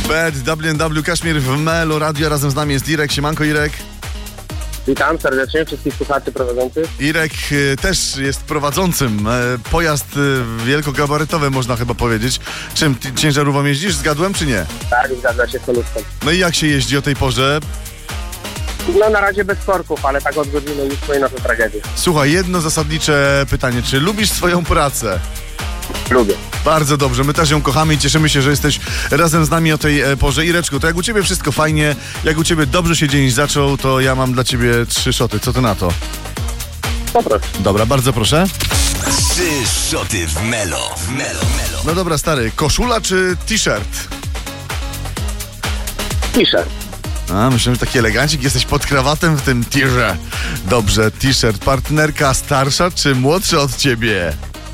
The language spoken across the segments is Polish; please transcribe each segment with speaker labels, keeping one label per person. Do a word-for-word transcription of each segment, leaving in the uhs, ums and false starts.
Speaker 1: Bad, W N W, Kaszmir w Melo Radio. Razem z nami jest Irek. Siemanko, Irek.
Speaker 2: Witam serdecznie wszystkich słuchaczy prowadzących.
Speaker 1: Irek y, też jest prowadzącym. E, pojazd y, wielkogabarytowy, można chyba powiedzieć. Czym, ty, ciężarówką jeździsz? Zgadłem, czy nie?
Speaker 2: Tak, zgadza się z solówką.
Speaker 1: No i jak się jeździ o tej porze?
Speaker 2: No na razie bez korków, ale tak od godziny już powinna to tragedia.
Speaker 1: Słuchaj, jedno zasadnicze pytanie. Czy lubisz swoją pracę?
Speaker 2: Lubię.
Speaker 1: Bardzo dobrze, my też ją kochamy i cieszymy się, że jesteś razem z nami o tej e, porze. Ireczku, to jak u ciebie wszystko fajnie, jak u ciebie dobrze się dzień zaczął, to ja mam dla ciebie trzy szoty. Co ty na to?
Speaker 2: Poproszę.
Speaker 1: Dobra, bardzo proszę.
Speaker 3: Trzy szoty w Melo. W Melo, Melo.
Speaker 1: No dobra, stary, koszula czy t-shirt?
Speaker 2: T-shirt.
Speaker 1: A, myślę, że taki elegancik, jesteś pod krawatem w tym tirze. Dobrze, t-shirt. Partnerka starsza czy młodsza od ciebie?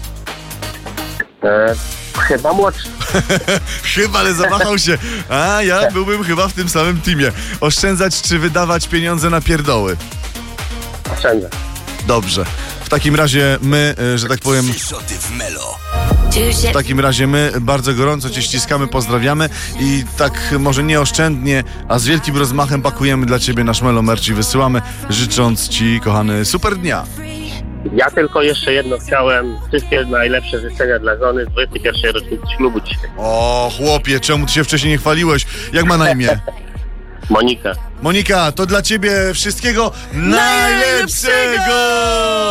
Speaker 2: E, chyba młodszy.
Speaker 1: Chyba, ale zawahał się. A, ja byłbym chyba w tym samym teamie. Oszczędzać czy wydawać pieniądze na pierdoły?
Speaker 2: Oszczędzę.
Speaker 1: Dobrze. W takim razie my, y, że tak powiem...
Speaker 3: Trzy szoty w Melo.
Speaker 1: W takim razie my bardzo gorąco cię ściskamy, pozdrawiamy i tak może nieoszczędnie, a z wielkim rozmachem pakujemy dla ciebie nasz Melo Merch i wysyłamy, życząc ci, kochany, super dnia.
Speaker 2: Ja tylko jeszcze jedno chciałem. Wszystkie najlepsze życzenia dla żony z dwudziestej pierwszej rocznicy ślubu dzisiaj.
Speaker 1: O, chłopie, czemu ty się wcześniej nie chwaliłeś? Jak ma na imię?
Speaker 2: Monika.
Speaker 1: Monika, to dla ciebie wszystkiego najlepszego!